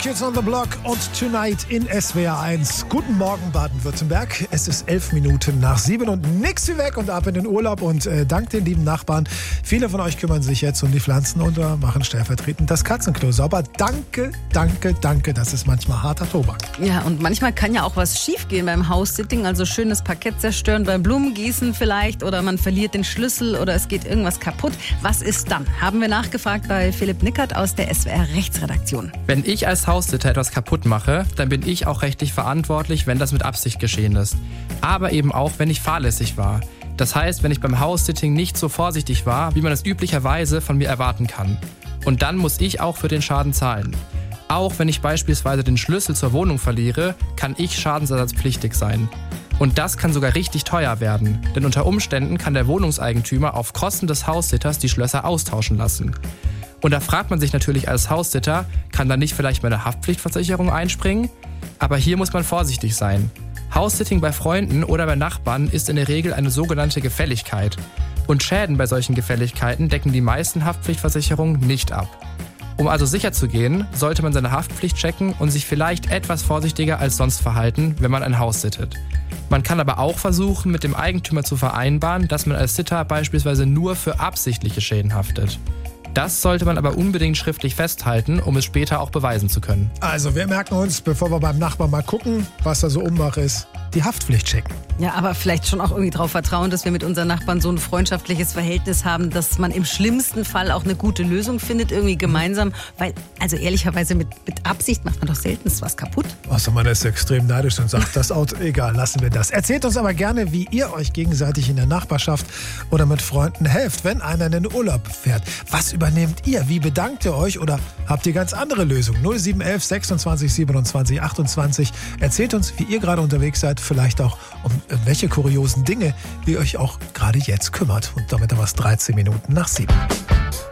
Kids on the Block und Tonight in SWR 1. Guten Morgen Baden-Württemberg. Es ist 11 Minuten nach 7 und nix wie weg und ab in den Urlaub. Und dank den lieben Nachbarn, viele von euch kümmern sich jetzt um die Pflanzen und machen stellvertretend das Katzenklo sauber. Danke, danke, danke. Das ist manchmal harter Tobak. Ja, und manchmal kann ja auch was schiefgehen beim House-Sitting. Also schönes Parkett zerstören, beim Blumengießen vielleicht. Oder man verliert den Schlüssel oder es geht irgendwas kaputt. Was ist dann? Haben wir nachgefragt bei Philipp Nickert aus der SWR-Rechtsredaktion. Wenn ich als Haussitter etwas kaputt mache, dann bin ich auch rechtlich verantwortlich, wenn das mit Absicht geschehen ist. Aber eben auch, wenn ich fahrlässig war. Das heißt, wenn ich beim House-Sitting nicht so vorsichtig war, wie man es üblicherweise von mir erwarten kann. Und dann muss ich auch für den Schaden zahlen. Auch wenn ich beispielsweise den Schlüssel zur Wohnung verliere, kann ich schadensersatzpflichtig sein. Und das kann sogar richtig teuer werden, denn unter Umständen kann der Wohnungseigentümer auf Kosten des Haussitters die Schlösser austauschen lassen. Und da fragt man sich natürlich als Haussitter, kann da nicht vielleicht meine Haftpflichtversicherung einspringen? Aber hier muss man vorsichtig sein. Haussitting bei Freunden oder bei Nachbarn ist in der Regel eine sogenannte Gefälligkeit. Und Schäden bei solchen Gefälligkeiten decken die meisten Haftpflichtversicherungen nicht ab. Um also sicher zu gehen, sollte man seine Haftpflicht checken und sich vielleicht etwas vorsichtiger als sonst verhalten, wenn man ein Haus sittet. Man kann aber auch versuchen, mit dem Eigentümer zu vereinbaren, dass man als Sitter beispielsweise nur für absichtliche Schäden haftet. Das sollte man aber unbedingt schriftlich festhalten, um es später auch beweisen zu können. Also wir merken uns, bevor wir beim Nachbarn mal gucken, was da so Umbach ist, die Haftpflicht checken. Ja, aber vielleicht schon auch irgendwie darauf vertrauen, dass wir mit unseren Nachbarn so ein freundschaftliches Verhältnis haben, dass man im schlimmsten Fall auch eine gute Lösung findet, irgendwie gemeinsam. Weil, also ehrlicherweise mit Absicht macht man doch seltenst was kaputt. Außer man ist extrem neidisch und sagt, das Auto, egal, lassen wir das. Erzählt uns aber gerne, wie ihr euch gegenseitig in der Nachbarschaft oder mit Freunden helft, wenn einer in den Urlaub fährt. Was übernehmt ihr? Wie bedankt ihr euch? Oder habt ihr ganz andere Lösungen? 0711 26 27 28. Erzählt uns, wie ihr gerade unterwegs seid. Vielleicht auch um welche kuriosen Dinge ihr euch auch gerade jetzt kümmert. Und damit haben wir es 13 Minuten nach 7.